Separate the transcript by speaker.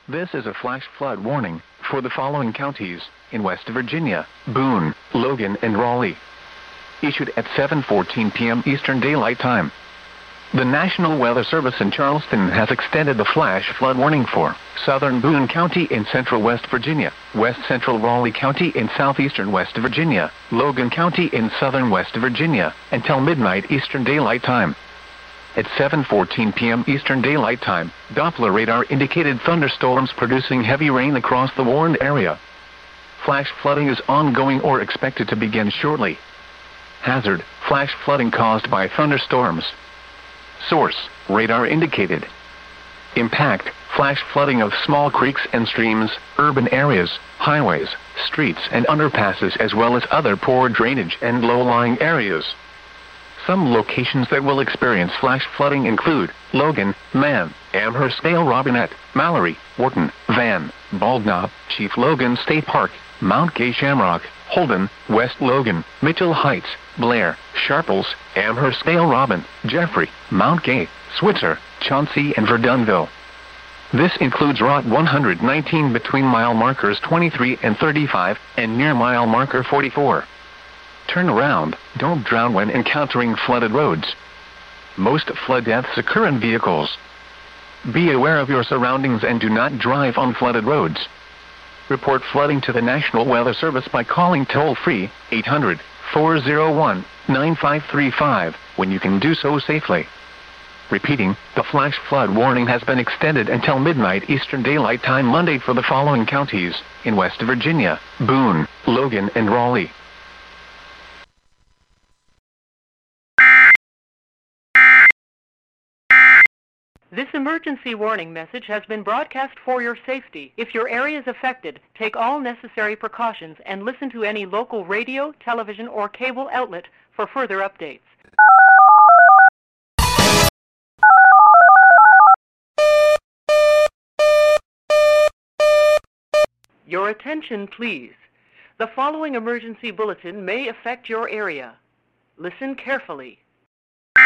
Speaker 1: This is a flash flood warning for the following counties in West Virginia: Boone, Logan, and Raleigh. Issued at 7:14 p.m. Eastern Daylight Time. The National Weather Service in Charleston has extended the flash flood warning for southern Boone County in central West Virginia, west central Raleigh County in southeastern West Virginia, Logan County in southern West Virginia, until midnight Eastern Daylight Time. At 7:14 p.m. Eastern Daylight Time, Doppler radar indicated thunderstorms producing heavy rain across the warned area. Flash flooding is ongoing or expected to begin shortly. Hazard: flash flooding caused by thunderstorms. Source: radar indicated. Impact: flash flooding of small creeks and streams, urban areas, highways, streets and underpasses, as well as other poor drainage and low-lying areas. Some locations that will experience flash flooding include Logan, Man, Amherst Dale, Robinette, Mallory, Wharton, Van, Bald Knob, Chief Logan State Park, Mount Gay Shamrock, Holden, West Logan, Mitchell Heights, Blair, Sharples, Amherst Dale, Robin, Jeffrey, Mount Gay, Switzer, Chauncey, and Verdunville. This includes Route 119 between mile markers 23 and 35 and near mile marker 44. Turn around, don't drown when encountering flooded roads. Most flood deaths occur in vehicles. Be aware of your surroundings and do not drive on flooded roads. Report flooding to the National Weather Service by calling toll-free 800-401-9535 when you can do so safely. Repeating, the flash flood warning has been extended until midnight Eastern Daylight Time Monday for the following counties in West Virginia: Boone, Logan, and Raleigh.
Speaker 2: This emergency warning message has been broadcast for your safety. If your area is affected, take all necessary precautions and listen to any local radio, television, or cable outlet for further updates. Your attention, please. The following emergency bulletin may affect your area. Listen carefully.